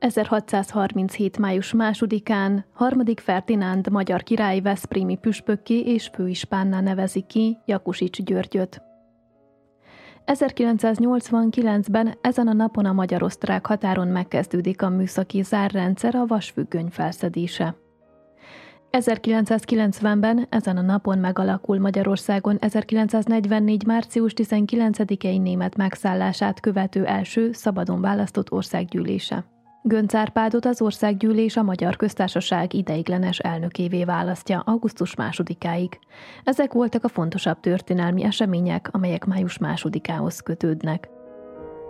1637. május 2-án harmadik Ferdinánd magyar király veszprémi püspökké és főispánná nevezi ki Jakusics Györgyöt. 1989-ben ezen a napon a magyar-osztrák határon megkezdődik a műszaki zárrendszer, a vasfüggöny felszedése. 1990-ben ezen a napon megalakul Magyarországon 1944. március 19-i német megszállását követő első szabadon választott országgyűlése. Göncz Árpádot az országgyűlés a Magyar Köztársaság ideiglenes elnökévé választja augusztus 2-áig. Ezek voltak a fontosabb történelmi események, amelyek május 2-ához kötődnek.